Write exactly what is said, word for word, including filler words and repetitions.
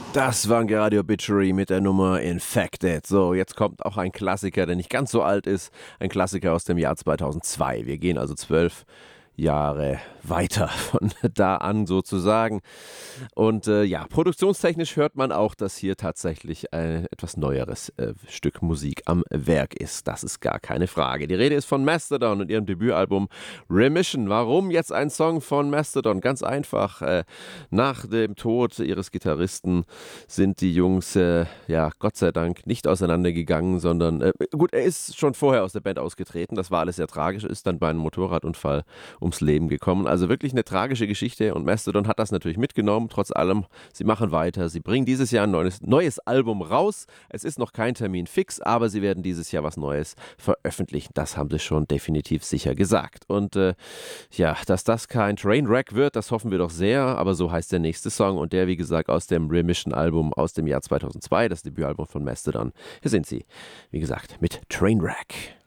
Das war ein Radio Obituary mit der Nummer Infected. So, jetzt kommt auch ein Klassiker, der nicht ganz so alt ist. Ein Klassiker aus dem Jahr zweitausendzwei. Wir gehen also zwölf Jahre weiter von da an sozusagen. Und äh, ja, produktionstechnisch hört man auch, dass hier tatsächlich ein etwas neueres äh, Stück Musik am Werk ist. Das ist gar keine Frage. Die Rede ist von Mastodon und ihrem Debütalbum Remission. Warum jetzt ein Song von Mastodon? Ganz einfach. Äh, nach dem Tod ihres Gitarristen sind die Jungs, äh, ja, Gott sei Dank nicht auseinandergegangen, sondern, äh, gut, er ist schon vorher aus der Band ausgetreten. Das war alles sehr tragisch, ist dann bei einem Motorradunfall ums Leben gekommen. Also wirklich eine tragische Geschichte und Mastodon hat das natürlich mitgenommen. Trotz allem, sie machen weiter. Sie bringen dieses Jahr ein neues, neues Album raus. Es ist noch kein Termin fix, aber sie werden dieses Jahr was Neues veröffentlichen. Das haben sie schon definitiv sicher gesagt. Und äh, ja, dass das kein Trainwreck wird, das hoffen wir doch sehr. Aber so heißt der nächste Song und der, wie gesagt, aus dem Remission-Album aus dem Jahr zweitausendzwei, das Debütalbum von Mastodon. Hier sind sie, wie gesagt, mit Trainwreck.